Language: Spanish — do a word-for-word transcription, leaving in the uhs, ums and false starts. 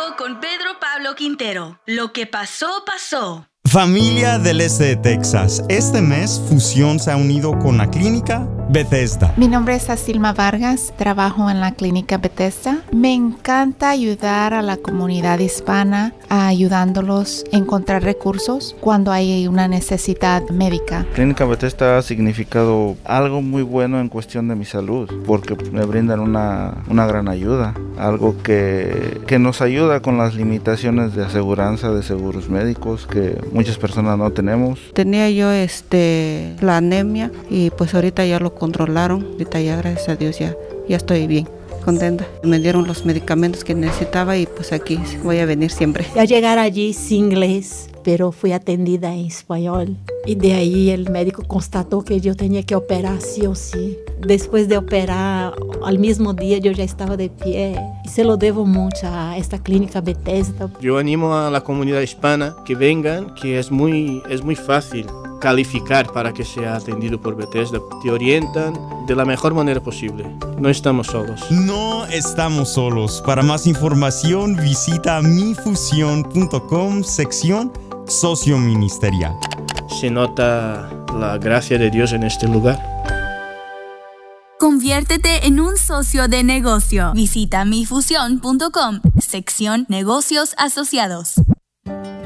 con Pedro Pablo Quintero. Lo que pasó, pasó. Familia del este de Texas, este mes Fusión se ha unido con la clínica Bethesda. Mi nombre es Asilma Vargas, trabajo en la clínica Bethesda. Me encanta ayudar a la comunidad hispana, ayudándolos a encontrar recursos cuando hay una necesidad médica. Clínica Bethesda ha significado algo muy bueno en cuestión de mi salud, porque me brindan una, una gran ayuda, algo que, que nos ayuda con las limitaciones de aseguranza de seguros médicos que muchas personas no tenemos. Tenía yo este la anemia y pues ahorita ya lo controlaron, ahorita ya gracias a Dios ya, ya estoy bien, contenta. Me dieron los medicamentos que necesitaba y pues aquí voy a venir siempre. Al llegar allí sin inglés, pero fui atendida en español y de ahí el médico constató que yo tenía que operar sí o sí. Después de operar, al mismo día yo ya estaba de pie y se lo debo mucho a esta clínica Bethesda. Yo animo a la comunidad hispana que vengan, que es muy, es muy fácil calificar para que sea atendido por Bethesda. Te orientan de la mejor manera posible. No estamos solos. No estamos solos. Para más información visita mi fusión punto com sección socio ministerial. Se nota la gracia de Dios en este lugar. Conviértete en un socio de negocio. Visita mi fusión punto com, sección negocios asociados.